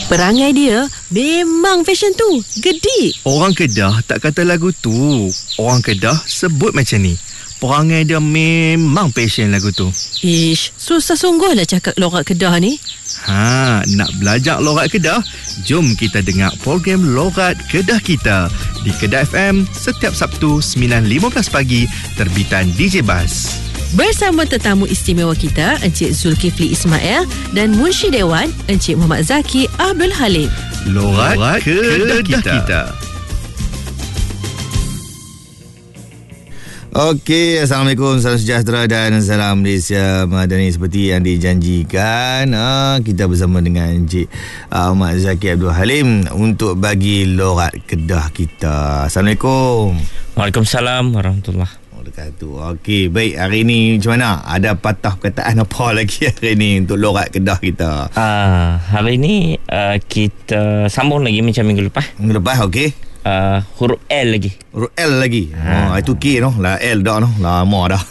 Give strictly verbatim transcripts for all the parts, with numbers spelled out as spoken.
Perangai dia memang fashion tu. Gedik. Orang Kedah tak kata lagu tu. Orang Kedah sebut macam ni. Perangai dia memang fashion lagu tu. Ish, susah sungguh lah cakap lorat Kedah ni. Ha, nak belajar lorat Kedah? Jom kita dengar program Lorat Kedah Kita di Kedah F M setiap Sabtu sembilan lima belas pagi, terbitan D J Bas. Bersama tetamu istimewa kita, Encik Zulkifli Ismail dan Munshi Dewan, Encik Muhammad Zaki Abdul Halim. Lorat, Lorat Kedah, Kedah Kita, kita. Okey, Assalamualaikum, salam sejahtera dan salam Malaysia Madani. Seperti yang dijanjikan, ha, kita bersama dengan Encik uh, Muhammad Zaki Abdul Halim untuk bagi Lorat Kedah Kita. Assalamualaikum. Waalaikumsalam warahmatullahi. Okey, baik, hari ni macam mana? Ada patah perkataan apa lagi hari ni untuk Lorat Kedah kita? Uh, hari ni uh, kita sambung lagi macam minggu lepas. Minggu lepas, okey. Uh, huruf L lagi. Huruf L lagi. Ha. Oh, itu K noh. Lah L dah noh. Lama dah.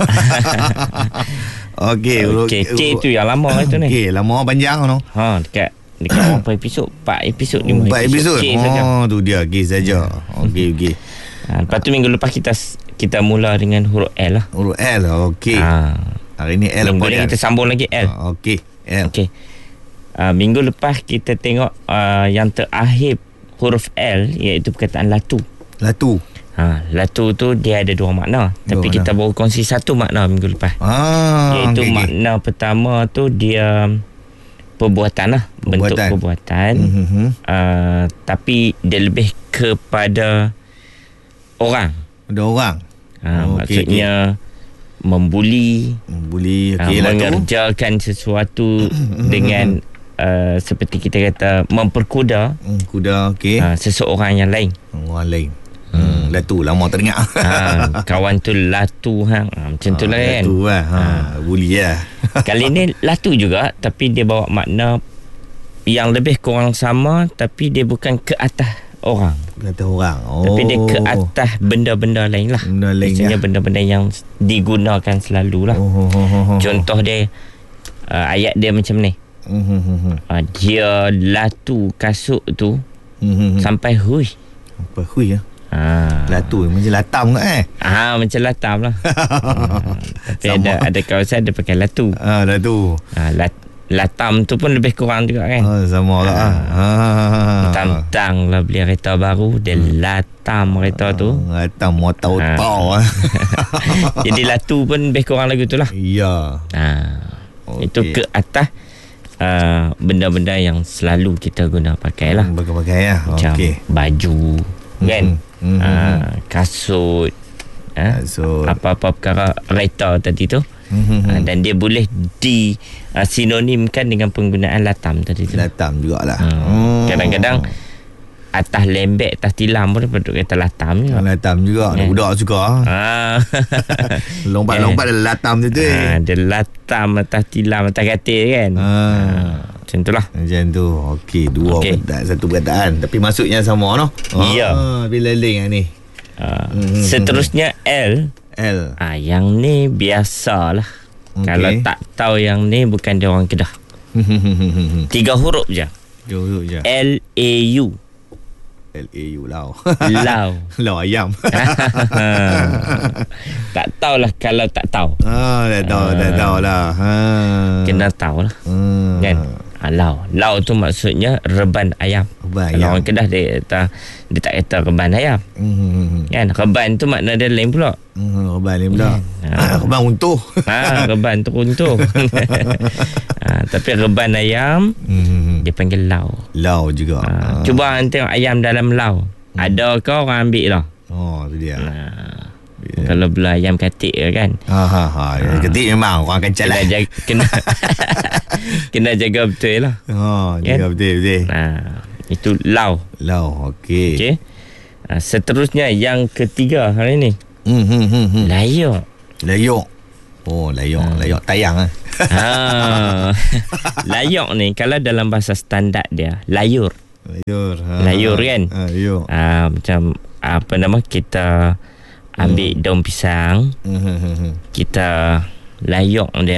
Okey, huruf okay, K tu yang lama itu ni. Okey, lama panjang noh. Ha, dekat dekat berapa episod? empat episod, lima empat episod. K oh, saja. Tu dia K saja. Okey, okey. Ha, lepas tu minggu lepas kita kita mula dengan huruf L lah. Huruf L, okey. Ha. Hari ni L minggu apa ni kita sambung lagi L. Ha, okey, L. Okey. Uh, minggu lepas kita tengok uh, yang terakhir huruf L, iaitu perkataan latu. Latu. Ha, latu tu dia ada dua makna, dua tapi makna. kita baru kongsi satu makna minggu lepas. Ah, iaitu okay, makna okay. pertama tu dia perbuatan lah, perbuatan. bentuk perbuatan. Mm-hmm. Uh, tapi dia lebih kepada orang. Ada orang. Ha, oh, maksudnya okay. membuli, membuli, okay, uh, mengerjakan sesuatu dengan uh, seperti kita kata memperkuda hmm, kuda, okey. Uh, seseorang yang lain. Orang lain. Hmm, latu lama teringat. Ha, kawan tu latu hang. Ha, macam tu lah kan. Latu lah. Ha, ha. Buli lah. Kali ni latu juga, tapi dia bawa makna yang lebih kurang sama, tapi dia bukan ke atas orang. Ke atas orang. Oh. Tapi dia ke atas benda-benda lain lah. Benda lain. Maksudnya ya? benda-benda yang digunakan selalu lah. Oh, oh, oh, oh. Contoh dia, uh, ayat dia macam ni. Hmm. Uh, dia latu kasut tu hmm. sampai hui. Sampai hui ya. Ha. Latu macam latam ke eh? Ah, macam latam lah. ha, tapi sama. ada ada kawasan dia pakai latu. Ah, latu. Ha, lat, latam tu pun lebih kurang juga kan. Ah, sama lah. Ha. Ah. Tantang lah beli kereta baru, dia latam kereta tu. Ah, latam motor Ha. tau. Jadi latu pun lebih kurang lagu tu lah. Ya. Ha. Okay. Itu ke atas uh, benda-benda yang selalu kita guna pakai lah. Pakai-pakai ya. Macam Okey. baju kan. Mm-hmm. Ha, kasut, ha? Kasut. apa-apa perkara kereta tadi tu. Mm-hmm. Ha, dan dia boleh di uh, sinonimkan dengan penggunaan latam tadi tu. Latam jugalah. Hmm. Oh. Kadang-kadang atas lembek, atas tilam pun dia kata latam juga. Latam juga. Ada Yeah. budak suka. Ha. Lompat-lompat dalam latam tu tu. Ha, dia latam atas tilam, atas katil kan. Ha. Macam tu lah. Macam tu. Okey, dua Okey. perkataan, satu perkataan. Tapi maksudnya sama noh. Ya. Ah, bila link ni. Ha. Hmm. Seterusnya L. L. Ah, yang ni biasalah. Okey. Kalau tak tahu yang ni bukan dia orang Kedah. Tiga huruf je. Jauh je. L A U. L A U lau. Lau. Lau ayam. Tak tahulah kalau tak tahu. Ah, tak tahu, tak tahu lah. Ha. Kena tahu lah. Hmm. Kan? Ha, lau. Lau tu maksudnya reban ayam. Reban Kalau ayam. orang Kedah dia tak, dia tak kata reban ayam. Hmm. Kan? Reban tu makna dia lain pula. Hmm, reban ni pula. Ha. Reban untuh. Ha, reban tu runtuh. ha, tapi reban ayam Hmm. dia panggil lau. Lau juga. Ha, Ah. cuba hang tengok ayam dalam lau. Hmm. Ada ke orang ambil lah. Oh, tu dia. Ha. Kalau belah ayam katik ke kan. Ha ha ha. ha. Ketik memang orang akan Kena calat. jaga, kena, kena jaga betul lah. Oh, Kan? jaga betul betul. Ha, itu lau. Lau, okey. Okey. Ha, seterusnya yang ketiga hari ni. Hmm hmm hmm. hmm. Layak. Layok. Oh, layok, Ha. layok tayang ah. Ha. Layak ni kalau dalam bahasa standard dia layur. Layur. Ha. Layur kan? Ha, layur. Ha, macam apa nama kita ambil daun pisang, Hmm hmm hmm. kita layok dia,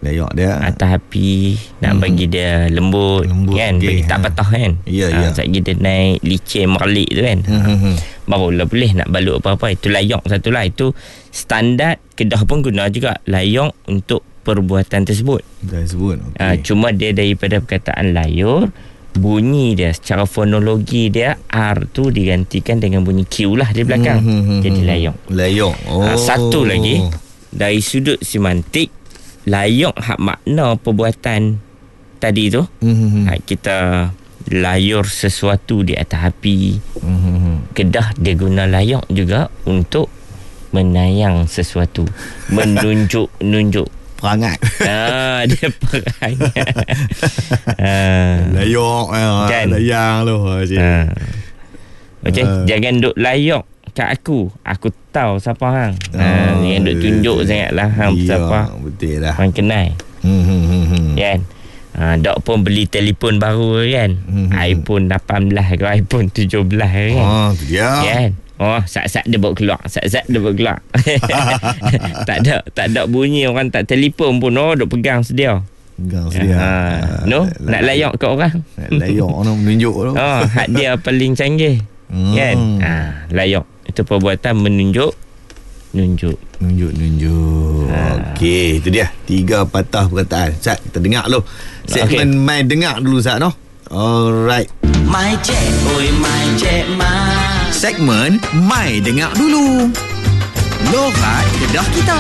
layok dia atas api nak hmm. bagi dia lembut, lembut kan, okay, bagi tak ha. patah kan. Ya, ha, ya. Sekejap dia naik licin merlik tu kan. Hmm. Barulah boleh nak balut apa-apa. Itu layok satu lah. Itu standard Kedah pun guna juga layok untuk perbuatan tersebut. Tersebut. Okay. Ha, cuma dia daripada perkataan layur, bunyi dia secara fonologi dia R tu digantikan dengan bunyi Q lah di belakang. Hmm. Jadi layok. Layok. Oh. Ha, satu lagi dari sudut semantik, layok hak makna perbuatan tadi tu. Mm-hmm. Ha, kita layur sesuatu di atas api. Mm-hmm. Kedah dia guna layok juga untuk menayang sesuatu, menunjuk-nunjuk perangat. Ah, dia perangat. ah. Layok kan? Layang tu. Ah. Okey, uh. jangan duk layok kat aku. Aku tahu siapa hang. Oh, ha, yang duk tunjuk sangatlah hang iya, siapa. Betul lah. Hang kenal. Hmm hmm hmm. Kan? Ha, dok pun beli telefon baru kan. Hmm, iPhone lapan belas ke iPhone tujuh belas kan. Oh, tu dia. Kan? Oh, sat-sat dia bawa keluar. Sat-sat dia bawa keluar. tak ada tak ada bunyi orang tak telefon pun oh duk pegang sedia. Pegang sedia. Ha, no, nak layak kat orang. Nak layak orang menunjuk tu. Oh, hak dia paling canggih. Hmm. Kan? Ha, layak. Itu perbuatan menunjuk, nunjuk, nunjuk, nunjuk. Ha. Okey, itu dia tiga patah perkataan. Sat, kita dengar dulu. Segmen okay. Mai dengar dulu Sat, no. Alright. Mai cek, oi mai cek mai. Segmen Mai dengar dulu. Logat Kedah kita.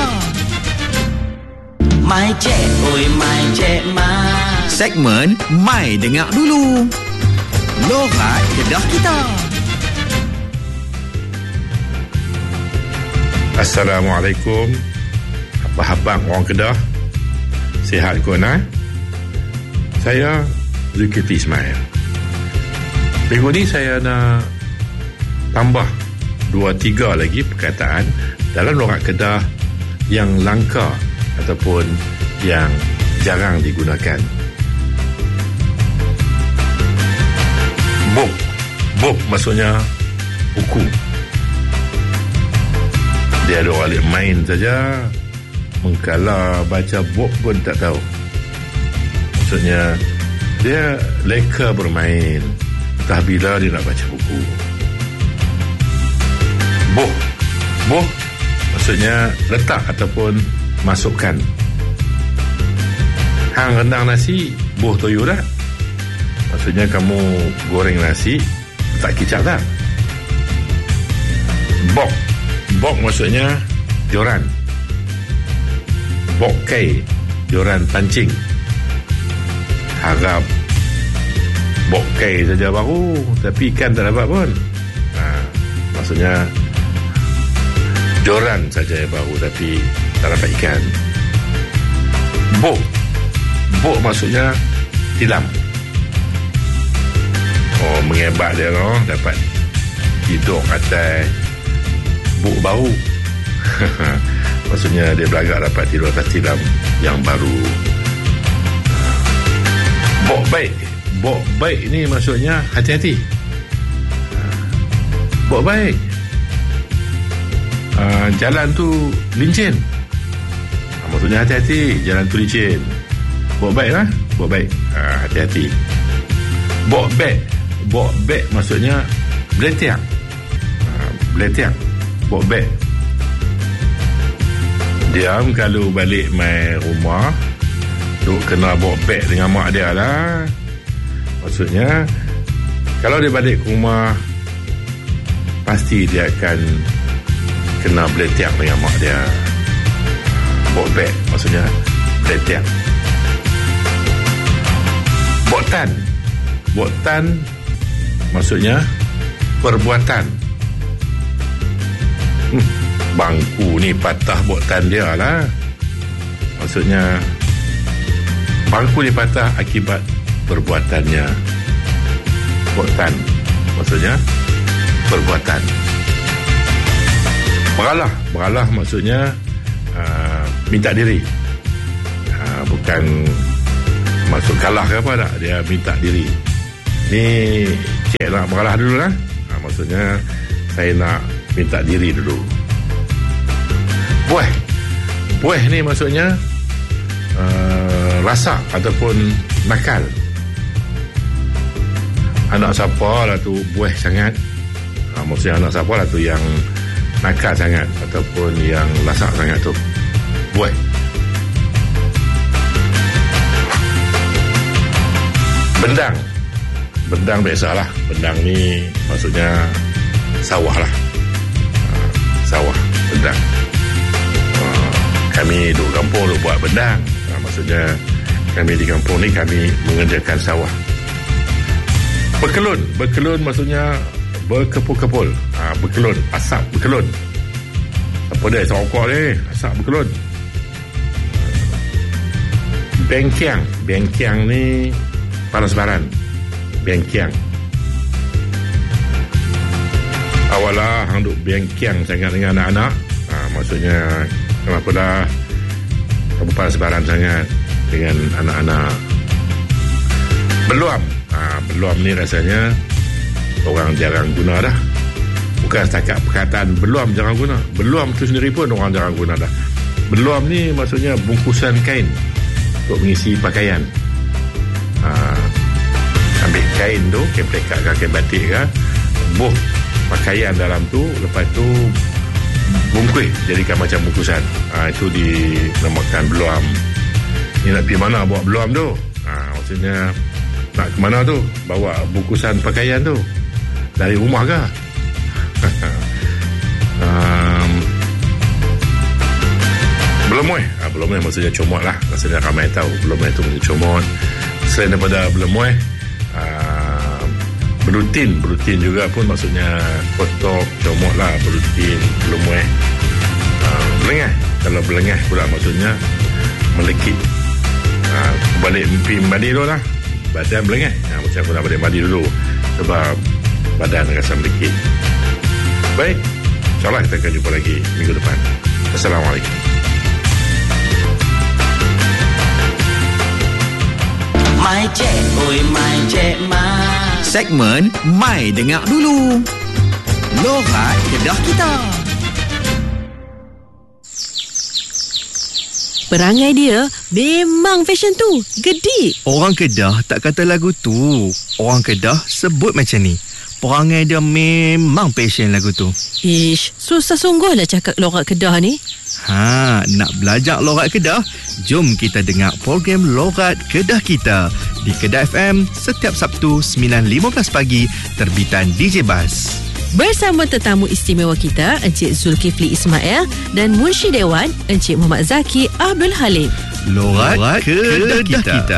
Mai cek, oi mai cek mai. Segmen Mai dengar dulu. Logat Kedah kita. Assalamualaikum abang-abang orang Kedah, sihat ke nak? Saya Zulkifli Ismail. Minggu ni saya nak tambah dua tiga lagi perkataan dalam logat Kedah yang langka ataupun yang jarang digunakan. Bok. Bok maksudnya buku. Dia ada orang alik main saja, mengkala baca buku pun tak tahu. Maksudnya dia leka bermain, entah bila dia nak baca buku. Boh Boh maksudnya letak ataupun masukkan. Hang rendang nasi, boh toyo dah. Maksudnya kamu goreng nasi, letak kicap tak? Bok Bok maksudnya joran. Bokai, joran pancing. Harap bokai saja baru, tapi ikan tak dapat pun. Ha, maksudnya joran saja yang baru, tapi tak dapat ikan. Bok Bok maksudnya tilam. Oh, mengebat dia no, dapat hidup atas buk baru. Maksudnya dia belagak dapat tidur atas tilam yang baru. Bok baik. Bok baik ni maksudnya hati-hati. Bok baik. Uh, jalan tu lincin. Uh, maksudnya hati-hati. Jalan tu licin. Bok baik lah. Bok baik. Uh, hati-hati. Bok baik. Bok baik maksudnya beletiak. Uh, beletiak. Bok beg. Diam kalau balik main rumah, duk kena bok beg dengan mak dia lah. Maksudnya kalau dia balik ke rumah, pasti dia akan kena beletiak dengan mak dia. Bok beg maksudnya beletiak. Bok tan. Bok tan maksudnya perbuatan. Hmm, bangku ni patah botan dia lah. Maksudnya bangku ni patah akibat perbuatannya. Botan maksudnya perbuatan. Beralah. Beralah maksudnya uh, minta diri. Uh, bukan maksud kalah ke apa tak. Dia minta diri. Ni cik nak beralah dulu lah. Uh, maksudnya saya nak minta diri dulu. Buih. Buih ni maksudnya uh, rasak ataupun nakal. Anak siapa lah tu buih sangat, ha, maksudnya anak siapa lah tu yang nakal sangat ataupun yang lasak sangat tu buih. Bendang. Bendang biasalah. Bendang ni maksudnya sawah lah. Ha, sawah, bendang. Ha, kami duduk kampung duduk buat bendang. Ha, maksudnya kami di kampung ni kami mengerjakan sawah. Berkelun. Berkelun maksudnya berkepul-kepul. Ha, berkelun. Asap berkelun. Apa dia? Sokok ni. Asap berkelun. Bengkiang. Bengkiang ni panas-baran. Bengkiang. Awalah hang duk bengkiang sangat dengan anak-anak. Ha, maksudnya kenapa dah kamu panas-baran sangat dengan anak-anak. Beluam. Ha, beluam ni rasanya orang jarang guna dah. Bukan setakat perkataan beluam jarang guna. Beluam tu sendiri pun orang jarang guna dah. Beluam ni maksudnya bungkusan kain untuk mengisi pakaian. Ha, ambil kain tu, kain plekat ke, kain batik ke, buh pakaian dalam tu, lepas tu bungkus jadikan macam bungkusan. Ha, itu dinamakan beluam. Ni nak pergi mana bawa beluam tu? Ha, maksudnya nak ke mana tu? Bawa bungkusan pakaian tu dari rumah ke? um, Belemuih. Ha, belemuih maksudnya comot lah. Maksudnya ramai tahu belemuih tu maksudnya comot. Selain daripada belemuih, uh, berutin. Berutin juga pun maksudnya kotok, comot lah. Berutin, belemuih. Uh, belengah. Kalau belengah pula maksudnya melekit. Uh, balik mimpi mandi dulu lah. Badan belengah. Uh, macam aku nak balik mandi dulu. Sebab badan rasa melekit. Baik. InsyaAllah kita akan jumpa lagi minggu depan. Assalamualaikum. My Cik, oi My Cik Mak. Segmen Mai Dengar Dulu. Logat Kedah Kita. Perangai dia memang fashion tu. Gedik. Orang Kedah tak kata lagu tu. Orang Kedah sebut macam ni. Perangai dia memang passion lagu tu. Ish, susah sungguh lah cakap logat Kedah ni. Ha, nak belajar logat Kedah? Jom kita dengar program Logat Kedah Kita di Kedah F M setiap Sabtu sembilan lima belas pagi terbitan D J Bas. Bersama tetamu istimewa kita Encik Zulkifli Ismail dan Munshi Dewan Encik Muhammad Zaki Abdul Halim. Logat, Logat Kedah, Kedah Kita, kita.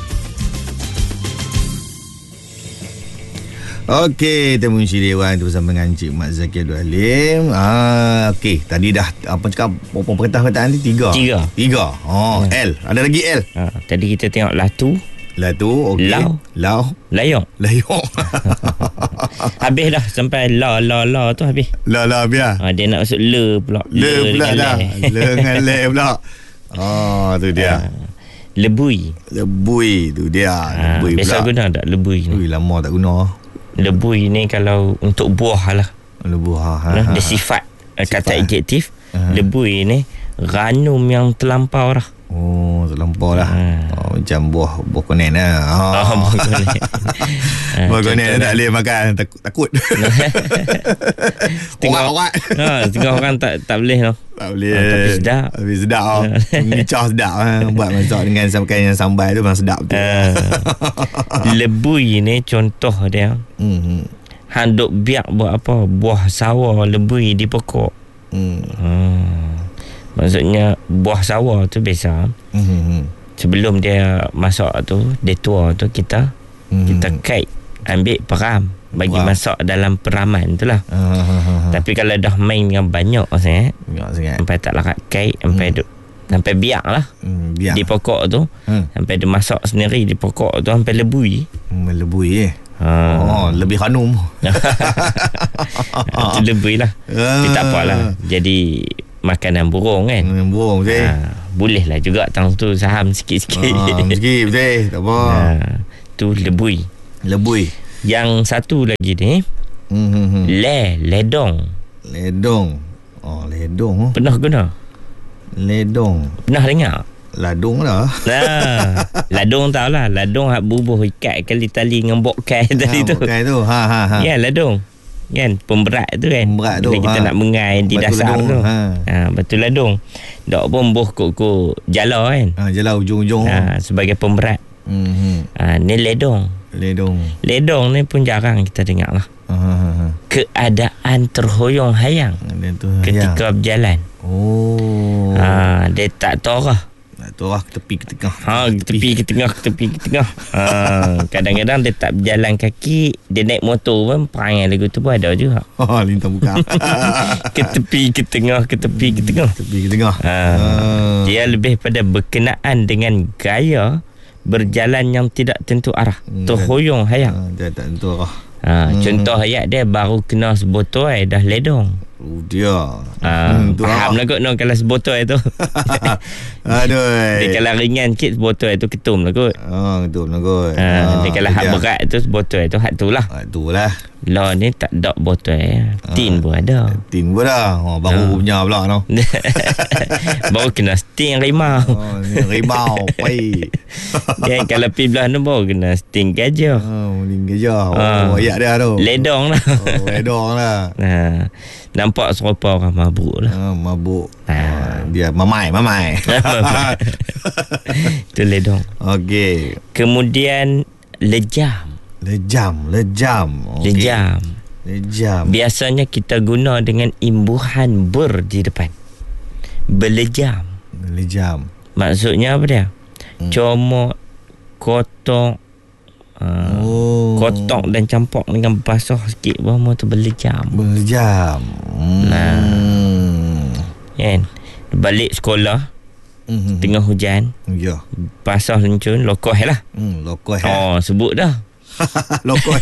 Okey, temu Munshi Dewan tu bersama dengan Encik Mak Zaki Abdul Halim. Ah, okey, tadi dah apa cakap berapa perkataan ni? Tiga. Tiga. Tiga. Oh, ya. L. Ada lagi L. Ha, tadi kita tengok latu. Latu, okey. Lau. Lau. Layong. Layong. Habis dah sampai la la la tu habis. La la biar. Ha, dia nak masuk le pula. Le, le pula dah. Le dengan le pula. Oh, tu dia. Ha. Lebui. Lebui tu dia. Ha, Lebui biasa pula. guna tak lebui ni? Ui, lama tak guna. Lebui ni kalau untuk buah lah. Lebuh ha. Nah, ha. dia sifat, sifat kata adjektif. Ha. Lebui ni ranum yang terlampau lah. Oh, terlampau lah. Ha. Oh, macam buah buah konen lah. Oh, oh buah konen. Buah konen tak boleh makan, takut. takut. Tengok orang. Ha, tengok orang tak tak boleh tau. Tak boleh. Ha, tapi sedap. Tapi sedap. Oh. Micah sedap. Ha. Buat masak dengan makan yang sambal tu memang sedap tu. Ha. Lebui ni contoh dia. Hmm. Han duk biak buat apa? Buah sawa lebui di pokok. Hmm. Hmm. Maksudnya buah sawa tu biasa. Hmm. Sebelum dia masak tu, dia tua tu kita hmm. kita kait, ambil peram bagi wow. masak dalam peraman tu lah. Uh, uh, uh, uh. Tapi kalau dah main dengan banyak sangat, banyak sangat. Sampai tak larat kait, sampai hmm. duk sampai biak lah hmm, biak. Di pokok tu hmm. sampai dia masak sendiri di pokok tu sampai lebui. Hmm, lebui eh. Ha. Oh, lebih hanum. Itu lebui lah. Uh. Tapi tak apalah. Jadi makanan burung kan. Makanan burung betul. Ha, boleh lah juga tang tu saham sikit-sikit. Ha, sikit betul. Tak apa. Ha, tu lebui. Lebui. Yang satu lagi ni hmm. le, ledong. Ledong. Oh, ledong. Pernah guna? Ledong. Pernah dengar? Ladung lah. Nah, ladung tahu lah. Ladung hak bubuh ikat kali tali dengan bokai tadi ha, tu. Bokai tu. Ha ha ha. Ya, ladung. Kan pemberat tu kan. Pemberat tu. Bila kita ha. nak mengai di Batu dasar ladung, tu. Ha. Ha, batu ladung. Dok pun boh kok-kok jala kan. Ha, jala ujung-ujung. Ha, sebagai pemberat. Hmm. Ha, ni ledong. Ledong. Ledong ni pun jarang kita dengar lah. Ha, ha, ha. Keadaan terhoyong hayang tu ketika hayang. berjalan. Oh. Ha, dia tak torah. Tu lah ke tepi ke tengah. Ha, ke tepi ke tengah, ke tepi ke tengah. Ha, kadang-kadang dia tak berjalan kaki, dia naik motor pun perangai lagu tu pun ada juga. Ha, lintang buka. Ke tepi ke tengah, ke tepi ke tengah. Tepi ke tengah. Ha, Ha. dia lebih pada berkenaan dengan gaya berjalan yang tidak tentu arah. Hmm, Terhoyong hayang. Ha, dia tak tentu arah. Ha, Hmm. contoh ayat dia baru kena sebotol eh, dah ledong. Oh, dia. Ha, Hmm, tu faham lah kot no, kalau sebotol itu. Aduh. Dia kalau ringan sikit sebotol itu ketum lah kot. Ha, betul lah kot. Ha, dia kalau hak dia. berat tu sebotol itu hak tu lah. Ha, tu lah. Lah ni tak ada botol eh. Tin pun ada. Tin pun dah. Oh, baru Ha. punya pula no. Baru kena sting rimau. Oh, ni rimau. Pai. Kan kalau pi belah tu baru kena sting gajah. Ha, mending gajah. Oh, Ha. ayat dia tu. Ledong lah. Oh, ledong lah. Ha, nampak serupa orang mabuk lah. Ha, mabuk. Ha. Ha, dia mamai, mamai. Itu ledong. Okey. Kemudian lejam. Lejam, lejam. Okey. Lejam. Lejam. Biasanya kita guna dengan imbuhan ber di depan. Berlejam. Lejam. Maksudnya apa dia? Hmm. Comot, kotok, uh, Oh. kotok dan campur dengan basah sikit bahawa tu berlejam. Berlejam. Hmm. Nah. Kan? Balik sekolah Hmm. tengah hujan, Ya. basah lencun, lokoh lah. Hmm, lokoi. Oh, sebut dah. Lokoi.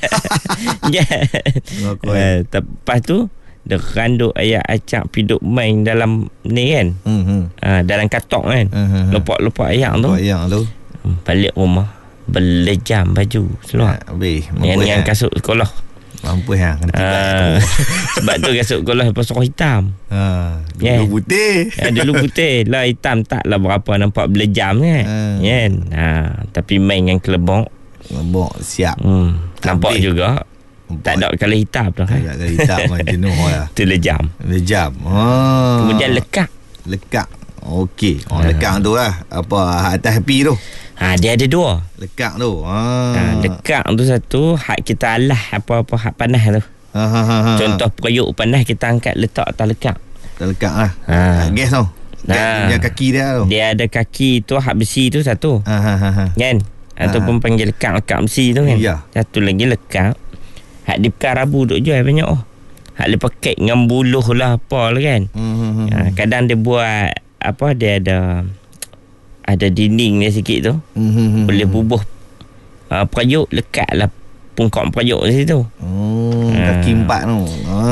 Ya. Lokoi. Eh, lepas tu dia randuk ayat acak piduk main dalam ni kan. Hmm. hmm. Ha, dalam katok kan. Hmm. Lopak-lopak ayam tu. Lokoi yang tu. Balik rumah berlejam baju seluar. Habis. Yang dengan kasut sekolah. Mampu yang kena tiba. Ah, sebab tu kasut sekolah pasal hitam. Ha, dulu Yeah. putih. Ya, dulu putih lah, hitam taklah berapa nampak berlejam kan. Ah. Kan? Ha, tapi main dengan kelebok. Lembok siap. Hmm, nampak Habis. juga. Tak ada kalau hitam dah. Tak Kan? ada kali hitam macam jenuh lah. Tu lejam. Lejam. Oh. Kemudian lekak. lekak. Okey. Oh, Ha. lekak tu lah. Apa atas api tu? Ha, dia ada dua. Lekak tu. Ha. Ha, lekak tu satu hak kita alah apa-apa hak panas tu. Ha, ha, ha, ha. Contoh periuk panas kita angkat letak atas lekak. Tak lekak lah. Ha. Gas tu. Gas Ha. punya kaki dia tu. Dia ada kaki tu hak besi tu satu. Ha, ha, ha, ha. Kan? Ataupun panggil lekak-lekak besi tu kan. Ya. Satu lagi lekak hak di pekan rabu duk jual banyak oh. Hak dia pakai dengan buluh lah apa lah kan. Hmm, hmm, hmm. Ha, kadang dia buat apa, dia ada ada dinding dia sikit tu. Hmm, hmm, hmm. Boleh bubuh uh, periuk, lekat lah pungkok periuk di situ. Oh, Ha. kaki empat tu.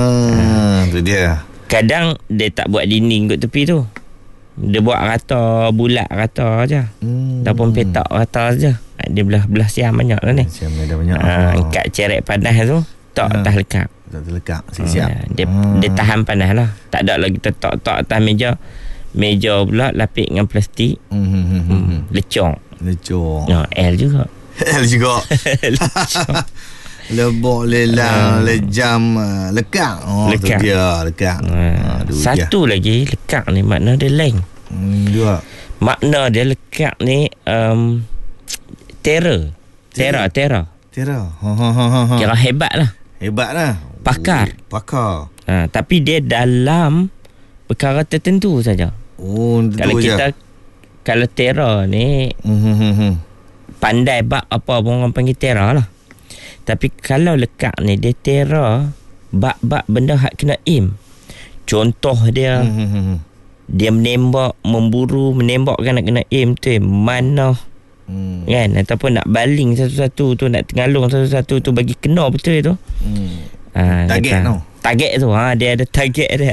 Ah, tu dia. Kadang dia tak buat dinding kat tepi tu. Dia buat rata, bulat rata je. Hmm. Ataupun petak rata je. Dia belah-belah siam banyak lah ni. Siam ada banyak. Ha, angkat cerek panas tu, tak Ha. atas lekak. Tak terlekak. Siap-siap. Ha, dia, Ah. dia tahan panas lah. Tak ada lagi kita tak-tak atas meja. Meja pula lapik dengan plastik. Hmm, hmm, hmm, hmm. Hmm. Lecong. Lecong. Ya, L juga. L juga. Lecong. Lebok, lelang, lejam, uh, lekak. Oh, Lekak. tu dia, lekak. Ha, Aduh, satu lagi lekak ni makna dia lain. Hmm, juga. Makna dia lekak ni um, terror. Terror, terror. Tira. Ha, ha, ha, ha, ha. Kira hebat lah. Hebat lah. Pakar. Oh, pakar. Ha, tapi dia dalam perkara tertentu saja. Oh, tentu Kalau je. kita kalau terror ni Hmm, hmm, hmm, hmm. pandai bab apa pun orang panggil terror lah. Tapi kalau lekak ni dia terror bab-bab benda hak kena aim. Contoh dia Hmm, hmm, hmm. dia menembak, memburu, menembakkan nak kena aim tu eh, mana Hmm. kan, ataupun nak baling satu-satu tu, nak tengalung satu-satu tu bagi kena betul tu. Hmm. Ha, Target kata, tu. Target tu ha, dia ada target dia.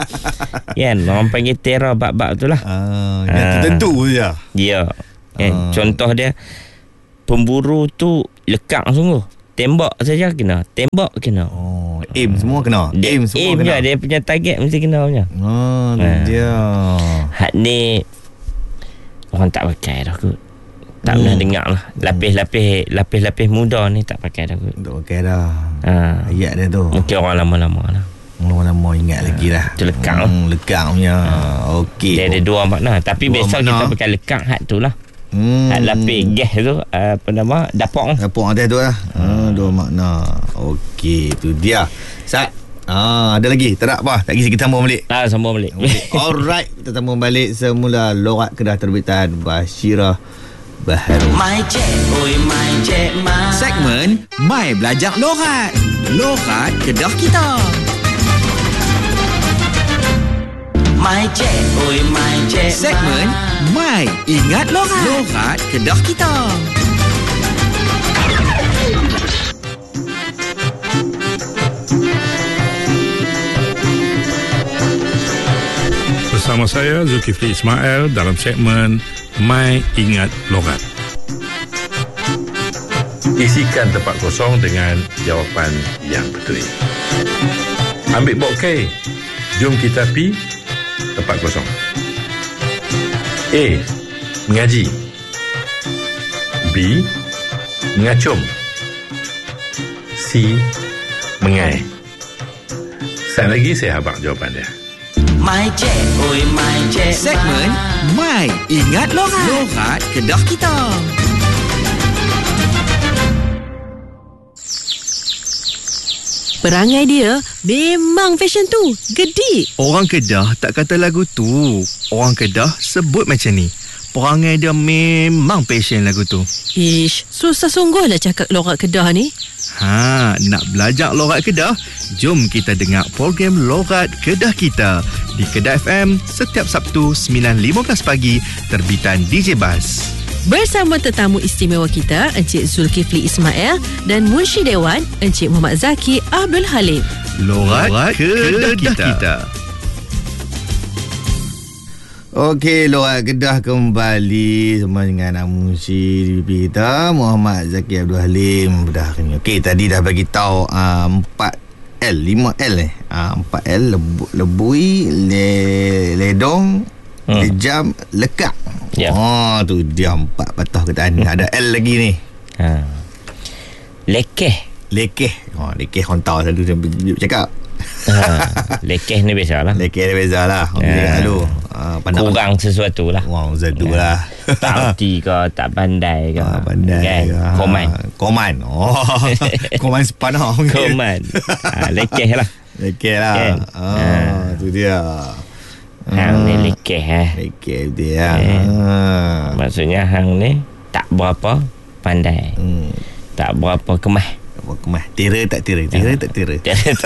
Kan orang panggil terror bab-bab tu lah. Ah, yang Ah. tertentu je. Ya. Kan? Ah. Contoh dia pemburu tu lekak sungguh. Tembak saja kena, tembak kena. Oh, aim semua kena. Dia aim semua aim kena. je, dia punya target mesti kena punya. Ah, tu Ah. dia. Hak ni orang tak pakai dah kot. Tak hmm. pernah dengar lah. Lapis-lapis Lapis-lapis muda ni tak pakai dah kot. Tak pakai dah. Ha. Ayat dia tu. Mungkin orang lama-lama lah. Lama-lama ingat ha. lagi lah. Itu lekang. Hmm, lekang punya. Ha. Okey. Dia ada dua makna. Tapi dua besok makna. Kita pakai lekang hat tu lah. Hmm. Hat lapis gas tu. Apa nama? Dapur. Dapur atas tu lah. Ha. Dua makna. Okey. Tu dia. Sat. Ah, ada lagi? Tak ada apa? Tak kisah kita sambung balik. Ah, sambung balik. Alright, kita sambung balik semula Logat Kedah terbitan Bashirah Baharu. My cik, oi my cik, my. Segmen My Belajar Logat. Logat Kedah kita. My cik, oi my cik, segmen My Ingat Logat. Logat Kedah kita. Bersama saya Zulkifli Ismail dalam segmen My Ingat Logat. Isikan tempat kosong dengan jawapan yang betul. Ambil bokeh. Jom kita pi tempat kosong. A. Mengaji. B. Mengacum. C. Mengai. Sekali lagi saya habaq jawapan dia. My cik, oi my cik, segmen My Ingat Logat. Logat Kedah kita. Perangai dia memang fashion tu. Gedik. Orang Kedah tak kata lagu tu. Orang Kedah sebut macam ni. Perangai dia memang passion lagu tu. Ish, susah sungguh lah cakap logat Kedah ni. Ha, nak belajar logat Kedah? Jom kita dengar program Logat Kedah kita di Kedah F M setiap Sabtu sembilan lima belas pagi terbitan D J Bas. Bersama tetamu istimewa kita Encik Zulkifli Ismail dan Munshi Dewan Encik Muhammad Zaki Abdul Halim. Logat, Logat Kedah, Kedah kita, kita. Okey, Logat Kedah kembali sama dengan Anak Munshi D P kita Muhammad Zaki Abdul Halim. Dah kena. Okey, tadi dah bagi tahu uh, empat L, lima L eh. Uh, empat L lebu, lebui, le, ledong, hmm. lejam, lekak. Ya. Oh, tu dia empat patah ketaan. Ada L lagi ni. Ha. Lekeh. Lekeh. Oh, lekeh orang tahu selalu cakap. Ha, lekeh ni biasalah. Lekeh ni biasalah. Orang cakap lalu. Uh, kurang sesuatu lah. Kurang sesuatu lah. Tak erti ke, tak pandai ke. Ah, pandai kan? Ke. Koman. Koman. Oh. Koman sepanah. Koman. Ha, lekeh lah. Lekeh lah. Okay. Ah, ha. Tu dia. Hang ni lekeh eh. Lekeh dia. Okay. Ah. Maksudnya hang ni tak berapa pandai. Hmm. Tak berapa kemah. Kemah. Tira tak tira. Tira tak tira.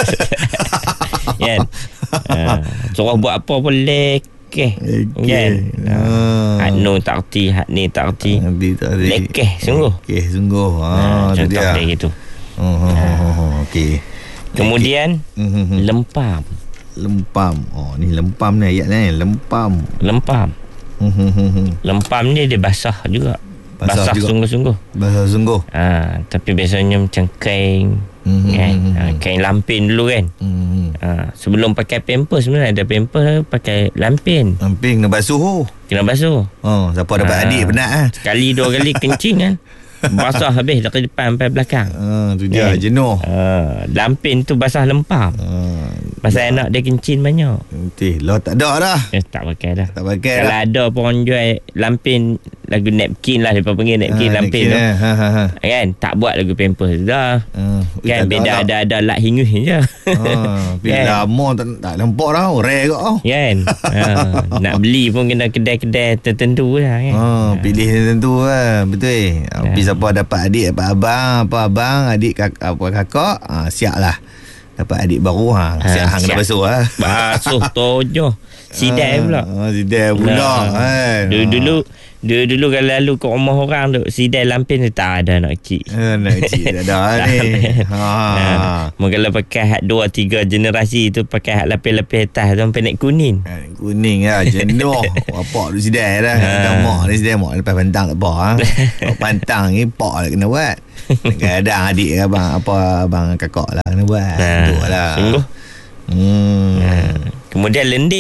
Kan? Suruh buat apa pun lekeh. Kan? Hat no tak erti, hat ni tak erti. Lekeh sungguh. Lekeh sungguh. Ha, contoh dia gitu. Okey. Kemudian lempam. Lempam. Oh, ni lempam ni ayat ni. Lempam. Lempam. Lempam ni dia basah juga. Basah, basah sungguh-sungguh. Basah sungguh. Ha, tapi biasanya macam kain, mm-hmm. kan? Ha, kain lampin dulu kan. Mm-hmm. Ha, sebelum pakai pampers sebenarnya ada pampers pakai lampin. Lampin kena basuh. Oh. Kena basuh. Oh, siapa ha. dapat adik penat ah. Sekali dua kali kencing kan. Basah habis dari depan sampai belakang. Ha, tu dia kan? Jenuh. Ha, lampin tu basah lempam. Ha. Pasal anak dia kencing banyak. Betul. Lah tak ada dah. Eh, tak pakai dah. Tak pakai Kalau dah. ada pun orang jual lampin, lagu napkin lah, mereka panggil napkin, ha, lampin tu. Ha, ha, ha. Kan? Tak buat lagu pampers dah. Ha. Kan beda ada ada lak hingus je. Ha, kan? Lama tak, tak nampak dah. Rare kot. Oh. Kan? Ha. Nak beli pun kena kedai-kedai tertentu lah kan. Ha, pilih tertentu lah. Betul. Ha. Siapa dapat adik, dapat abang, apa abang, adik kak, apa kakak, ha, siap lah. Dapat adik baru, ha, siap ha, hang kena basuh lah. Basuh tojoh. Sidai pula. Ha, sidai pula kan. Dulu-dulu Dulu-dulu kalau lalu ke rumah orang tu, sidai lampin tu tak ada nak kecil. Ha, nak kecil tak ada ni. Ha. Ha. Kalau pakai hat dua tiga generasi tu pakai hat lapis-lapis atas tu sampai naik kuning. Ha, kuning lah, jenuh. Bapak tu sidai dah. Ha. Mak ni sidai, mak lepas pantang tak apa. Ha. Pantang ni pak lah kena buat. Kadang adik abang, apa abang kakak lah kena buat. Ha. Tu lah. Sungguh. Hmm. Ha. Kemudian lendik.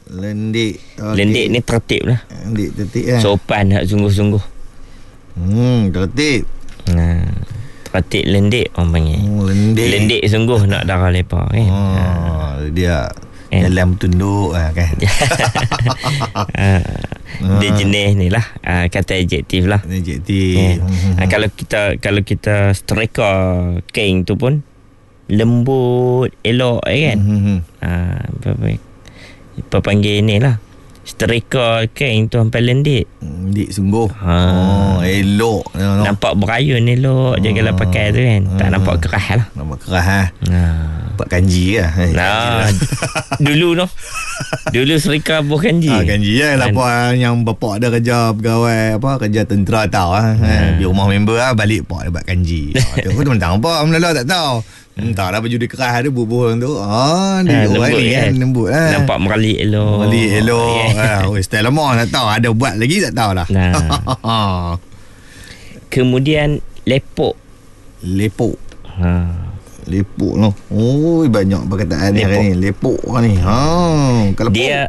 Lendik. Okay. Lendik ni tertib lah. Lendik tertib kan. Sopan hak sungguh-sungguh. Hmm, tertib. Nah, tertib lendik orang panggil. Oh, lendik. Lendik sungguh nak darah lepak kan. Oh, ha. Dia eh. dalam tunduk lah kan. ha. Dia jenis ni lah, ha, kata adjektif lah. Adjektif. Ha. Ha, kalau kita kalau kita striker king tu pun lembut, elok eh, kan. Hmm. Ha, apa, apa panggil ni lah. Striker king tu sampai lendik. Lendik sungguh. Ha. Oh, elok. No, no. Nampak berayun elok je kalau pakai tu kan. Tak Ha. nampak keras lah. Nampak keras ha. Ha. Nampak kanji lah. Nah, dulu no. Dulu serika buh kanji. Ha, kanji lah. Lepas yang bapak ada kerja pegawai apa, kerja tentera tahu lah. Ha. Di rumah member lah, balik pak dia buat kanji. Ha, tu pun tentang apa, Melala tak tahu. Entah lah baju dia keras ada bubuh tu. Ah, dia ha, orang ni kan, lembut lah. Nampak meralik elok. Meralik elok. Yeah. Ha, oh, style lama tak tahu. Ada buat lagi tak tahu lah. Nah. Kemudian lepok. Lepok. Ha. Lepok tu. Oh, banyak perkataan ni hari ni. Lepok ni. Ha, kalau dia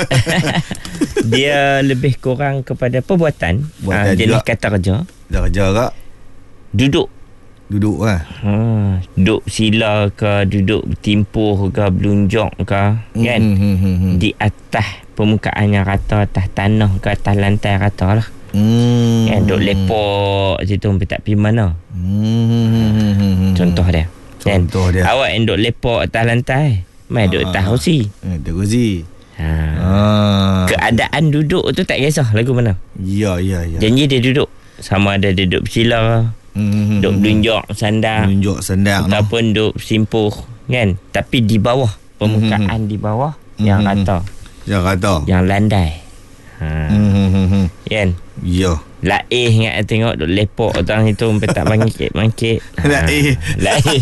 dia lebih kurang kepada perbuatan. Buatan ha, jenis kata kerja. Dah kerja kak. Duduk. Duduk lah. Ha, duduk sila ke, duduk bertimpuh ke, belunjuk ke, kan? Hmm. Di atas permukaan yang rata, atas tanah ke, atas lantai rata lah. Hmm. Kan, duduk lepok situ sampai tak pergi mana. Hmm. Contoh dia. Contoh dia. Awak yang duduk lepok atas lantai, mai duduk atas kursi. Eh, atas kursi. Ha. Ah. Keadaan duduk tu tak kisah lagu mana. Ya, ya, ya. Janji dia duduk. Sama ada dia duduk bersila, Hmm. duduk belunjuk sandar, Belunjuk sandar ataupun duduk simpuh, kan? Tapi di bawah, permukaan Hmm. di bawah yang rata, yang rata, yang landai. Ha. Hmm. Kan? Ya. Laih ingat tengok duk lepok orang itu sampai tak bangkit-bangkit. Laih. Laih.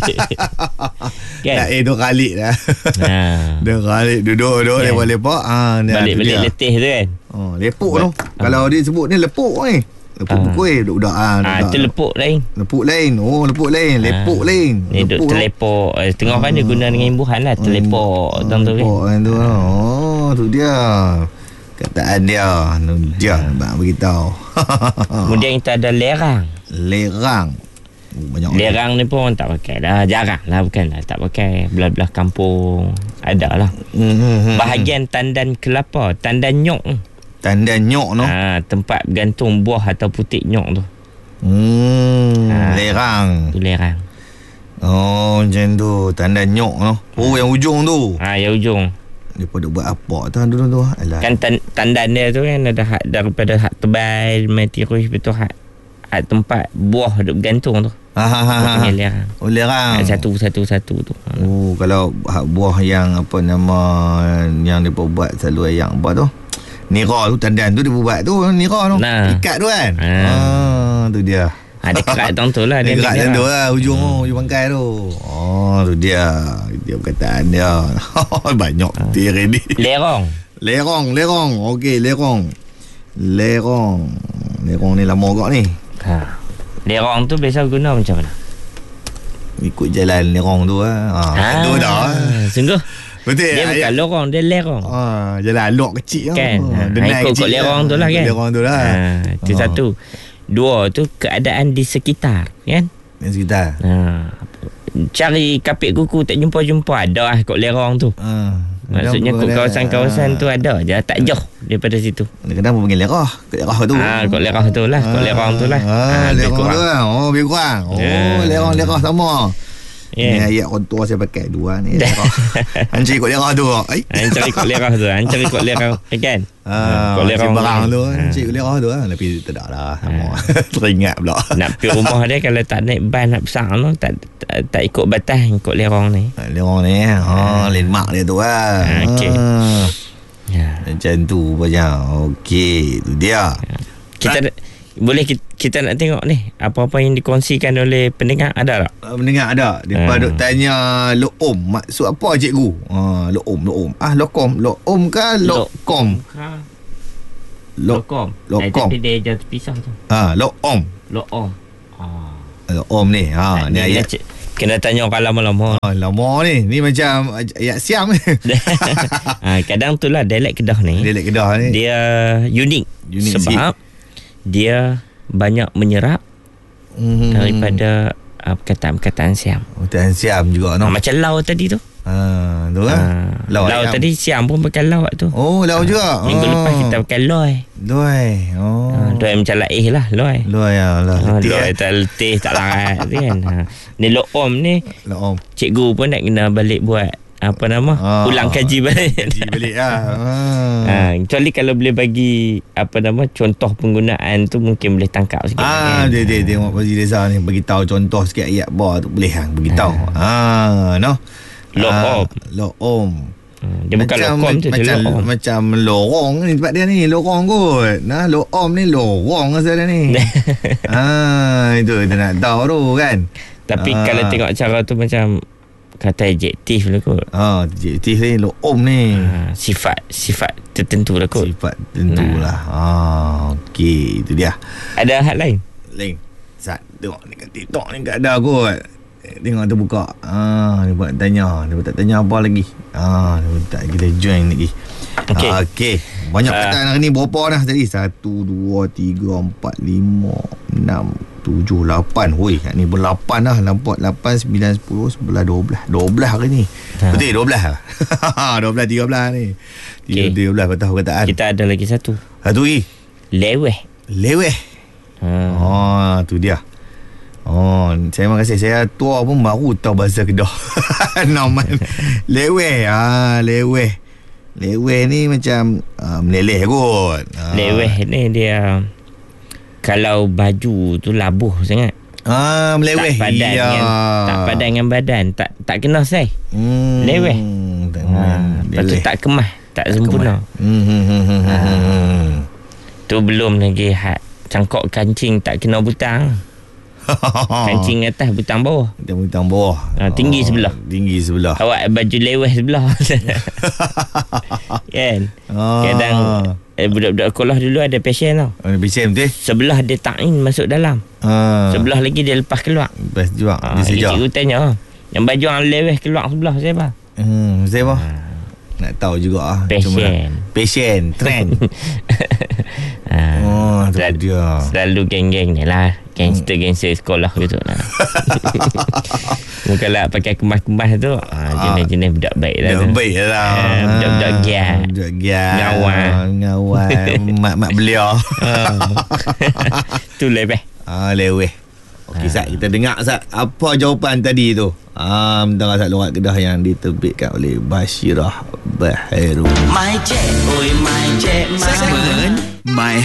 Kan? Laih dua kali dah. Ha. Dua kali duduk-duduk Kan? lepak-lepak. Ha, Balik-balik letih tu kan. Oh, lepuk tu. Kalau dia sebut ni lepuk ni. Lepuk buku budak ah. Ah, itu lepuk lain. Lepuk lain. Oh, lepuk lain. Lepuk lain. Ni duk terlepok. Tengah kan dia guna dengan imbuhan lah. Terlepok. Tang tu kan. Lepuk kan tu. Oh, tu dia. Kataan dia. Tu dia nak beritahu. Kemudian kita ada lerang. Lerang. Oh, banyak lerang ni pun orang tak pakai dah. Jarang lah, bukan lah. Tak pakai. Belah-belah kampung. Ada lah. Mm-hmm. Bahagian tandan kelapa. Tandan nyok. Tandan nyok no. Ha, tempat bergantung buah atau putik nyok tu. Hmm, ha, lerang. Tu lerang. Oh, macam tu. Tandan nyok no. Oh, yang ujung tu. Ha, yang ujung. Dia pada buat apa tu dulu tu? Alah. Kan tan- tandan dia tu kan ada hak daripada hak tebal, main tirus, betul hak hak tempat buah duk bergantung tu. Ha ha ha. ha. Lerang. Oh, lerang. Satu-satu-satu tu. Ha. Oh, kalau buah yang apa nama yang dia buat selalu yang apa tu? Nira tu, tandan tu dia buat tu, nira tu. Nah. Ikat tu kan. Ha. Ah, tu dia. Ada kerat tang tu lah. Dia Dia kerat ambil tu lah. lah, ujung hmm. ujung bangkai tu. Oh, tu dia. Dia perkataan dia. Banyak ha. dia ready. Lerong. Lerong, lerong. Okey, lerong. Lerong. Lerong ni lama agak ni. Ha. Lerong tu biasa guna macam mana? Ikut jalan lerong tu lah. Ha, Ha. tu dah. Sungguh. Betul. Dia bukan lorong, dia lerong. Ah, jalan alok kecil Kan? Ha, Ha, ikut-ikut lerong tu lah kan. Lerong tu lah. Ha, itu Ha. satu. Dua tu keadaan di sekitar, kan? Yang sekitar. Ha. Cari kapit kuku tak jumpa-jumpa, ada lah kot lerong tu. Ha. Maksudnya kot kawasan-kawasan tu ada je, tak jauh daripada situ. Kadang-kadang pun panggil lerah. Kot lerah tu. Ha, kot lerong tu lah, kot lerong tu lah. Ha, Ha, lebih lerong kurang. tu lah. Oh, lebih kurang. Oh, Ha. lerong-lerah sama. Yeah. Ni ayat kontua saya pakai dua ni. Hancur ikut lerah tu. Ai. Hancur ikut lerong tu, hancur ikut lerong, kan? Ha, Kot lerong barang tu. Ha. Hancur ikut lerah tu lah. Tapi tak lah. Sama. Teringat pula. Nak pergi rumah dia kalau tak naik ban nak besar tu, tak, tak tak ikut batas, ikut lerong ni. Lerong ni. Ha, landmark dia tu lah. Ha, okey. Ha. Ya. Macam tu banyak. Okey, tu dia. Kita ha? Boleh kita, kita nak tengok ni apa-apa yang dikongsikan oleh pendengar, ada tak? Uh, mendengar ada. Depa Hmm. duk tanya lo'om. Maksud apa cikgu? Ha, lo'om, lo'om. Ah, lokom. Lo'om ke lokom? Lo- Lokom. Lokom. Tapi dia jauh terpisah tu. Ha, lo'om. Lokom. Ah. Lo'om ni. Ha, ni Ni ayat. c- Kena tanya orang lama-lama. Oh, lama ni. Ni macam ayat siam. ha, kadang tu lah dialek Kedah ni. Dialek Kedah ni. Dia unik. Unik sebab sikit. Dia banyak menyerap hmm. daripada uh, perkataan-perkataan siam. Perkataan siam juga. No? Ha, macam lau tadi tu. Ha, tu kan? Ha, lau, lau tadi siam pun pakai lau tu. Oh, lau ha, juga. Minggu oh. lepas kita pakai loi. Loi. Oh. Ha, loi macam laih lah, loi. Loi ya, lah. Ha, loi tak letih, tak larat kan. Ha. Ni lo'om ni. Lo'om. Cikgu pun nak kena balik buat apa nama? Ha, ulang kaji balik. Kaji balik lah. Ha. Ha, kecuali kalau boleh bagi apa nama contoh penggunaan tu mungkin boleh tangkap sikit. Ah, kan? dia dia tengok Fazli Reza ni bagi tahu contoh sikit ayat bawah tu boleh kan bagi tahu. Ah, ha, no. Lo'om. Lo'om. Hmm, dia bukan lo'om tu, macam, dia lo'om. Macam lorong ni tempat dia ni, lorong kot. Nah, lo'om ni lorong asal dia ni. Ah, itu kita nak tahu tu kan. Tapi ah. kalau tengok cara tu macam kata adjektif lah kot. Ah, adjektif ni lo'om ni. Ha, sifat sifat tertentu lah kot. Sifat tertentu nah. lah. Ah, okey, itu dia. Ada hal lain? Lain. Sat tengok ni kat TikTok ni tak ada kot. Tengok tu buka. Ah, dia buat tanya, dia tak tanya apa lagi. Ah, dia tak kita join lagi. Okey. Ah, okey. Banyak uh, perkataan hari ni berapa dah tadi? satu, dua, tiga, empat, lima, enam, tujuh, lapan. Hoi, ni pun lapan dah. Nampak lapan, sembilan, sepuluh, sebelas, dua belas. dua belas hari ni. Ha. Betul dua belas. dua belas, tiga belas ni. Okay. tiga belas patah perkataan. Kita ada lagi satu. Satu lagi. Leweh. Leweh. Ha. Oh, tu dia. Oh, saya terima kasih. Saya tua pun baru tahu bahasa Kedah. Naman leweh. Ah, leweh. Leweh ni macam uh, meleleh kot. Ah. Leweh ni dia kalau baju tu labuh sangat. Ah, meleweh. Tak padan ya. dengan tak padan dengan badan, tak tak kena sai. Hmm, leweh. Ha, lepas tu tak kemas, tak, tak sempurna. Hmm, hmm, hmm, hmm, ha. hmm. Tu belum lagi had cangkok kancing tak kena butang. Kancing atas butang bawah. Butang bawah. Ha, tinggi oh, sebelah. Tinggi sebelah. Awak baju leweh sebelah. Kan? Oh. Kadang eh, budak-budak sekolah dulu ada passion tau. Ada passion betul? Sebelah dia ta'in masuk dalam. Ha. Sebelah lagi dia lepas keluar. Lepas juga. Ha, cikgu tanya, yang baju yang leweh keluar sebelah siapa? Hmm, siapa? Ha. Nak tahu juga ah. Passion. Passion, trend. ha. Oh, tu Sel- dia. Selalu geng-geng ni lah. Gangster-gangster sekolah gitu lah. Bukanlah pakai kemas-kemas tu. Ha, jenis-jenis budak baik lah tu. Baik lah. Ha, budak-budak gia. Budak gia. Ngawal. Ngawal. Mak-mak belia. Tu leweh. Ah, leweh. Okey, Sat, kita dengar Sat apa jawapan tadi tu. Ah, tentang Sat Logat Kedah yang diterbitkan oleh Bashirah Bahairul. My cik, oi my cik, my Segmen My